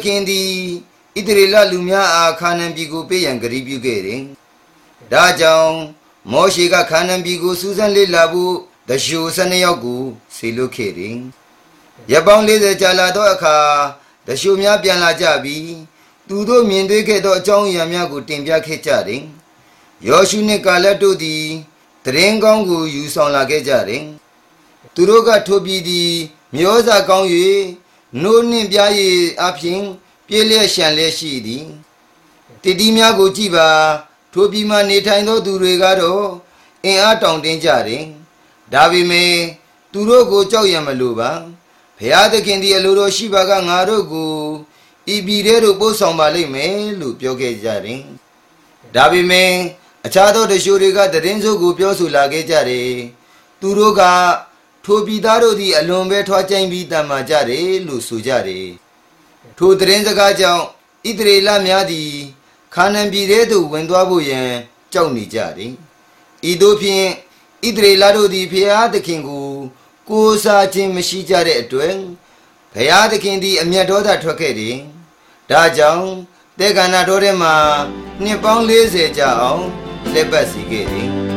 ခင်သည်ဣသရေလလူများအားခါနာန်ပြည်ကိုပေးရန်ဂရုပြုခဲ့တယ်။ဒါကြောင့်မောရှေကခါနာန်ပြည်ကိုစူးစမ်းလေ့လာဖို့တရှု12ယောက်ကိုစေလွှတ်ခဲ့တယ်။ရက်ပေါင်း40ကြာလာသောအခါတရှုများပြန်လာကြပြီးသူတို့မြင်တွေ့ခဲ့သောအကြောင်းအရာများကိုတင်ပြခဲ့ကြတယ်။ယောရှုနှင့်ကာလက်တို့သည်တရင်ကောင်းကိုယူဆောင်လာခဲ့ကြတယ်။သူတို့ကထိုပြည်သည်မျောစာကောင်း၍နိုးနှင့်ပြားရည်အပြင်ပြေးလျက်ရှံလျက်ရှိသည်။တတိများကိုကြည့်ပါထိုပြည်မှနေထိုင်သောသူတွေကတော့အင်အားတောင့်တင်းကြတယ်။ဒါပေမဲ့သူတို့ကိုကြောက်ရမလို့ပါ။ဘုရားသခင်သည်အလိုတော်ရှိပါကငါတို့ကိုဤပြည်ထဲသို့ပို့ဆောင်ပါလိမ့်မယ်လို့ပြောခဲ့ကြတယ်။ဒါပေမဲ့အခြားသောတရှုတွေကတရင်စိုးကိုပြောဆိုလာခဲ့ကြတယ်။သူတို့ကထိုပြည်သားတို့သည်အလွန်ပဲထွားကျိုင်းပြီးတန်မာကြတယ်လို့ဆိုကြတယ်။ထိုတရင်စကားကြောင့်ဣသရေလများသည်ခါနာန်ပြည်ထဲသို့ဝင်သွားဖို့ရန်ကြောက်နေကြတယ်။ဤသို့ဖြင့်ဣသရေလတို့သည်ဘုရားသခင်ကိုးစားခြင်းမရှိကြတဲ့အတွက်ဘုရားသခင်သည်အမျက်ဒေါသထွက်ခဲ့တယ်။ဒါကြောင့်တေဂန္နာတော်ထဲမှာနှစ်ပေါင်း40ကြာအောင်လက်ပတ်စီခဲ့တယ်။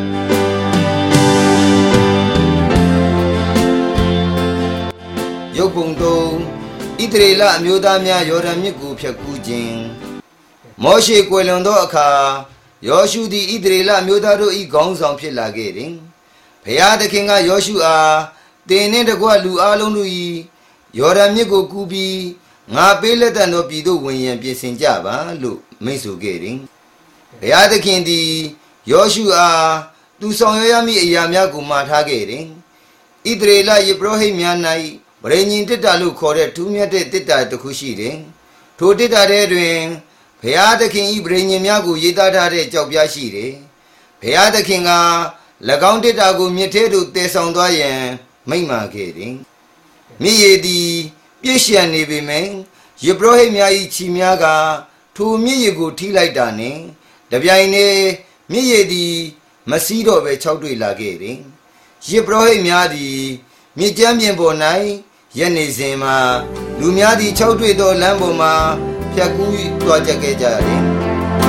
ရုပ်ပုံသုံးဣသရေလအမျိုးသားများယော်ဒန်မြစ်ကိုဖြတ်ကူးခြင်းမောရှေကွယ်လွန်သောအခါယောရှုသည်ဣသရေလအမျိုးသားတို့၏ခေါင်းဆောင်ဖြစ်လာခဲ့တယ်။ဘုရားသခင်ကယောရှုအားသင်နှင့်တကွလူအလုံးတို့၏ယော်ဒန်မြစ်ကိုကူးပြီးငါပေးလက်တန်သောပြည်သို့ဝင်ရန်ပြင်ဆင်ကြပါလို့မိန့်ဆိုခဲ့တယ်။ဘုရားသခင်သည်ယောရှုအားသူဆောင်ရွက်ရမည့်အရာများကိုမှာထားခဲ့တယ်။ဣသရေလယေဘရဟိတ်များ၌ဗြိဉ္ဉ်တစ်တာလို့ခေါ်တဲ့ထူးမြတ်တဲ့တစ်တာတစ်ခုရှိတယ်။ထိုတစ်တာထဲတွင်ဘုရားသခင်၏ဗြိဉ္ဉ်များကိုရေးသားထားတဲ့ကြောက်ပြားရှိတယ်။ဘုရားသခင်က၎င်းတစ်တာကိုမြစ်ထဲသို့တည်ဆောင်သွားရန်မိန့်မာခဲ့တယ်။မြစ်ရည်သည်ပြည့်ရှံနေပေမယ့်ယေဘရဟိတ်များ၏ခြေများကထိုမြစ်ရည်ကိုထိလိုက်တာနှင့်တပြိုင်နက်မြစ်ရည်သည်မစီးတော့ပဲခြောက်တွေ့လာခဲ့တယ်။ယေဘရဟိတ်များသည်မြစ်ကြမ်းပြင်ပေါ်၌ရက်နေစဉ်မှာလူများသည်ခြောက်တွေ့သောလမ်းပေါ်မှာဖြတ်ကူးသွားကြခဲ့ကြတယ်။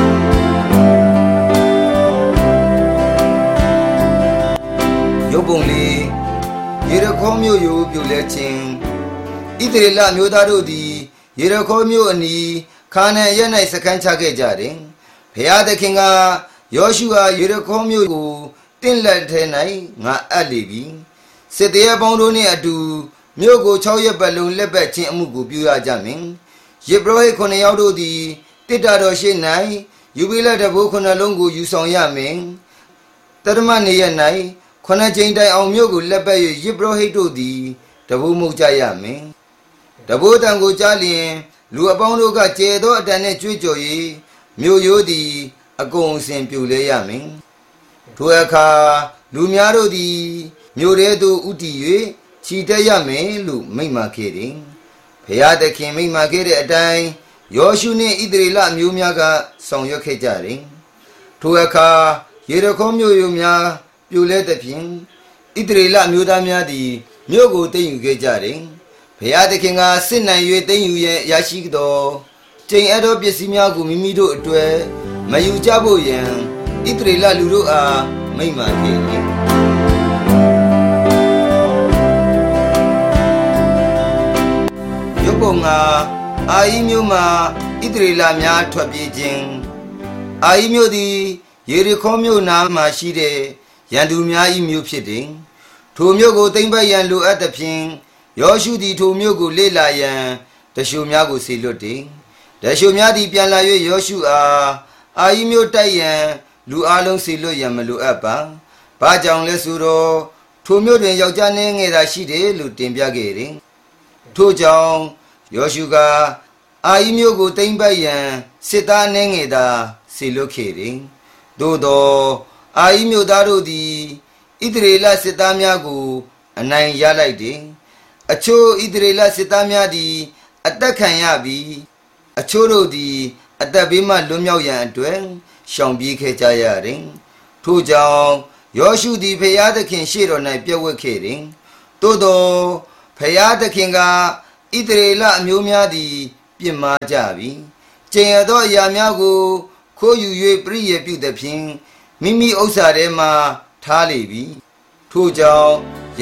ရုပ်ပုံလေးယေရခေါမြို့ရိုးပြိုလဲခြင်းဣသရေလမျိုးသားတို့သည်ယေရခေါမြို့အနီးခါနာန်ရဲ့၌စခန်းချခဲ့ကြတယ်။ဘုရားသခင်ကယောရှုအားယေရခေါမြို့ကိုတင့်လက်ထဲ၌ငါအပ်လေပြီ။စစ်သည်ပေါင်းတို့နှင့်အတူမြို့ကို6ရက်ပတ်လုံးလက်ပတ်ခြင်းအမှုကိုပြုရကြမည်။ယေဘရဟိတ်9ယောက်တို့သည်တစ်တာတော်ရှိ၌ယူဘိလတဘိုး9လုံးကိုယူဆောင်ရမည်။တရမနေရ၌9ကြိမ်တိုင်အောင်မြို့ကိုလက်ပတ်၍ယေဘရဟိတ်တို့သည်တဘိုးမှုတ်ကြရမည်။တဘိုးတန်ကိုကြားလျင်လူအပေါင်းတို့ကကျဲသောအတန်နှင့်ကြွေးကြော်၍မြို့ရိုးသည်အကုန်အစင်ပြိုလဲရမည်။ထိုအခါလူများတို့သည်မြို့ထဲသို့ဥတီ၍ခြိတက်ရမယ်လို့မိန့်မာခဲ့တယ်။ဘုရားသခင်မိန့်မာခဲ့တဲ့အတိုင်းယောရှုနှင့်ဣသရေလအမျိုးများကဆောင်ရွက်ခဲ့ကြတယ်။ထိုအခါယေရခေါမြို့ရိုးများပြိုလဲသဖြင့်ဣသရေလအမျိုးသားများသည်မြို့ကိုသိမ်းယူခဲ့ကြတယ်။ဘုရားသခင်ကစစ်နိုင်၍သိမ်းယူရန်ရရှိသောကျိန်အပ်သောပစ္စည်းများကိုမိမိတို့အတွက်မယူကြဖို့ရန်ဣသရေလလူတို့အားမိန့်မာခဲ့တယ်။ရုပ်ပုံကအာဟိမြို့မှာဣသရေလများထွက်ပြေးခြင်းအာဟိမြို့သည်ယေရခေါမြို့နားမှာရှိတဲ့ရန်သူများ၏မြို့ဖြစ်တယ်။ထိုမြို့ကိုသိမ်းပိုက်ရန်လိုအပ်သဖြင့်ယောရှုသည်ထိုမြို့ကိုလေ့လာရန်တရှုများကိုစေလွှတ်တယ်။တရှုများသည်ပြန်လာ၍ယောရှုအားအာဟိမြို့တိုက်ရန်လူအလုံးစေလွှတ်ရန်မလိုအပ်ပါ။ဘာကြောင့်လဲဆိုတော့ထိုမြို့တွင်ယောက်ျားနှင့်ငယ်သာရှိတယ်လို့တင်ပြခဲ့တယ်။ထို့ကြောင့်ယောရှုကအာဟိမြို့ကိုသိမ်းပိုက်ရန်စစ်သားနှင့်ငယ်သာစေလွှတ်ခဲ့တယ်။သို့သောအာဟိမြို့သားတို့သည်ဣသရေလစစ်သားများကိုအနိုင်ရလိုက်တယ်။အချို့ဣသရေလစစ်သားများသည်အသက်ခံရပြီးအချို့တို့သည်အသက်ဘေးမှလွတ်မြောက်ရန်အတွက်ရှောင်ပြေးခဲ့ကြရတယ်။ထို့ကြောင့်ယောရှုသည်ဘုရားသခင်ရှေ့တော်၌ပြည့်ဝတ်ခဲ့တယ်။သို့သောဘုရားသခင်ကဣသရေလအမျိုးများသည်ပြစ်မှားကြပြီကျင်ရသောအရာများကိုခိုးယူ၍ပရိယေပြုသဖြင့်မိမိဥစ္စာထဲမှထားလေပြီထို့ကြောင့်